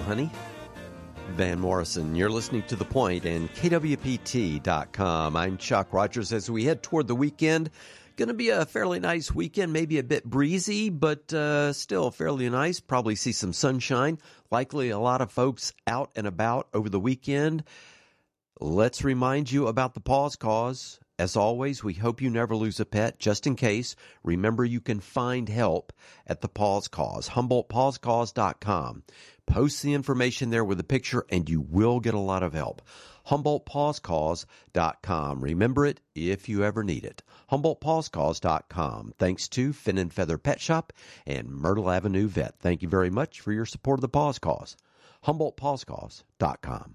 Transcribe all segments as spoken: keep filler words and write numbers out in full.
honey. Van Morrison, you're listening to The Point and K W P T dot com. I'm Chuck Rogers. As we head toward the weekend, going to be a fairly nice weekend, maybe a bit breezy, but uh, still fairly nice. Probably see some sunshine. Likely a lot of folks out and about over the weekend. Let's remind you about the Paws Cause. As always, we hope you never lose a pet. Just in case, remember you can find help at the Paws Cause, Humboldt Paws Cause dot com. Post the information there with a picture, and you will get a lot of help. Humboldt Paws Cause dot com. Remember it if you ever need it. Humboldt Paws Cause dot com. Thanks to Fin and Feather Pet Shop and Myrtle Avenue Vet. Thank you very much for your support of the Paws Cause. Humboldt Paws Cause dot com.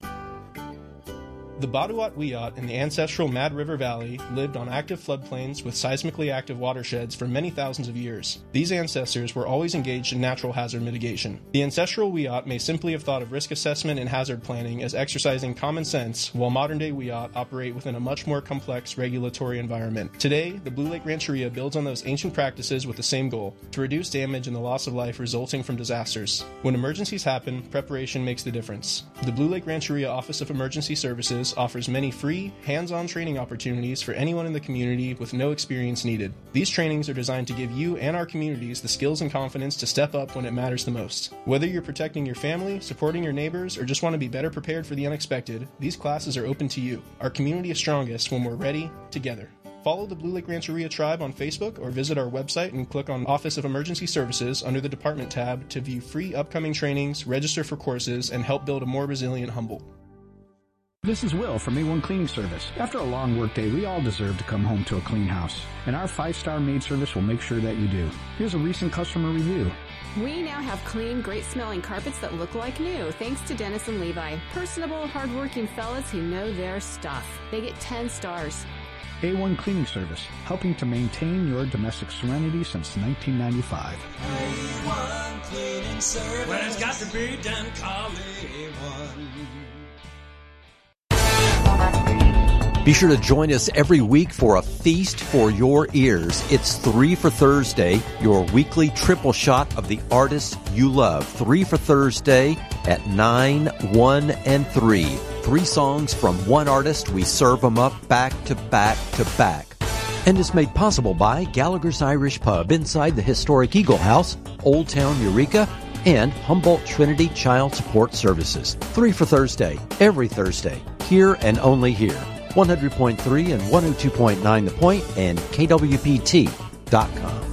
The Baduat Wiyot in the ancestral Mad River Valley lived on active floodplains with seismically active watersheds for many thousands of years. These ancestors were always engaged in natural hazard mitigation. The ancestral Wiyot may simply have thought of risk assessment and hazard planning as exercising common sense, while modern-day Wiyot operate within a much more complex regulatory environment. Today, the Blue Lake Rancheria builds on those ancient practices with the same goal, to reduce damage and the loss of life resulting from disasters. When emergencies happen, preparation makes the difference. The Blue Lake Rancheria Office of Emergency Services offers many free, hands-on training opportunities for anyone in the community with no experience needed. These trainings are designed to give you and our communities the skills and confidence to step up when it matters the most. Whether you're protecting your family, supporting your neighbors, or just want to be better prepared for the unexpected, these classes are open to you. Our community is strongest when we're ready, together. Follow the Blue Lake Rancheria Tribe on Facebook or visit our website and click on Office of Emergency Services under the Department tab to view free upcoming trainings, register for courses, and help build a more resilient Humboldt. This is Will from A one Cleaning Service. After a long workday, we all deserve to come home to a clean house, and our five-star maid service will make sure that you do. Here's a recent customer review. We now have clean, great-smelling carpets that look like new, thanks to Dennis and Levi. Personable, hard-working fellas who know their stuff. They get ten stars. A one Cleaning Service, helping to maintain your domestic serenity since nineteen ninety-five. A one Cleaning Service. When it's got to be done, call A one. Be sure to join us every week for a feast for your ears. It's Three for Thursday, your weekly triple shot of the artists you love. Three for Thursday at nine, one, and three. Three songs from one artist. We serve them up back to back to back. And is made possible by Gallagher's Irish Pub inside the historic Eagle House, Old Town Eureka, and Humboldt Trinity Child Support Services. Three for Thursday, every Thursday, here and only here. one hundred point three and one oh two point nine The Point and K W P T dot com.